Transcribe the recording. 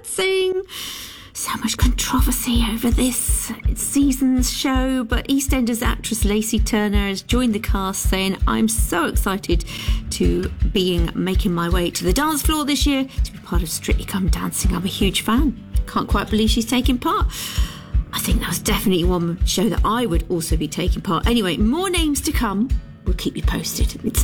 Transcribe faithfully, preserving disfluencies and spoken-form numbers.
dancing. So much controversy over this season's show, but EastEnders actress Lacey Turner has joined the cast saying, I'm so excited to being making my way to the dance floor this year to be part of Strictly Come Dancing. I'm a huge fan. Can't quite believe she's taking part. I think that was definitely one show that I would also be taking part. Anyway, more names to come. We'll keep you posted. It's